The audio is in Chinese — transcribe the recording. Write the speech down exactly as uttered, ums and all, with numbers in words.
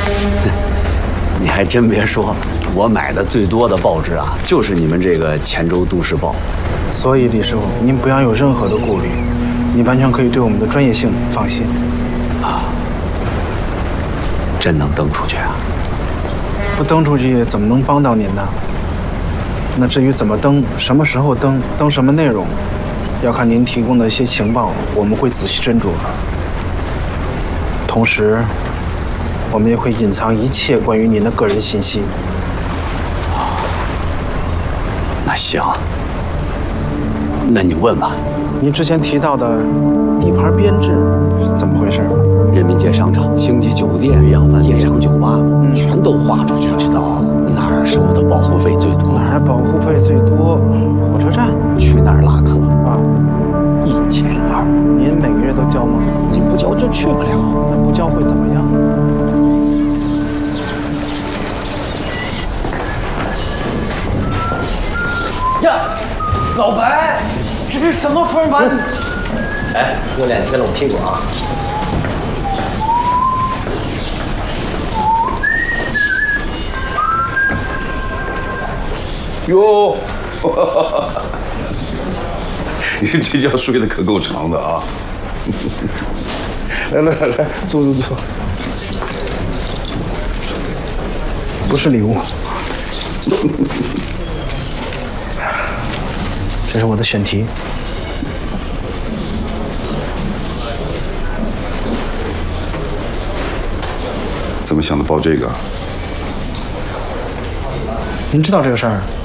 你还真别说，我买的最多的报纸啊，就是你们这个《黔州都市报》。 所以李师傅，您不要有任何的顾虑，你完全可以对我们的专业性放心。 啊，真能登出去啊？ 不登出去怎么能帮到您呢？那至于怎么登、什么时候登、登什么内容，要看您提供的一些情报，我们会仔细斟酌。同时，我们也会隐藏一切关于您的个人信息。 那行，那你问吧。 您之前提到的地盘编制是怎么回事？ 人民街商场、星级酒店、岳阳饭店、夜场酒吧，嗯、全都划出去。知道哪儿收的保护费最多？ 哪儿保护费最多？火车站。 去那儿拉客啊， 一千二。 您每个月都交吗？ 你不交就去不了。 那不交会怎么样？ 呀，老白，这是什么风把你？哎，有脸别拢屁股啊！ 哟，你这觉睡得可够长的啊！来来来来，坐坐坐。 不是礼物，这是我的选题。 怎么想的报这个？ 您知道这个事儿？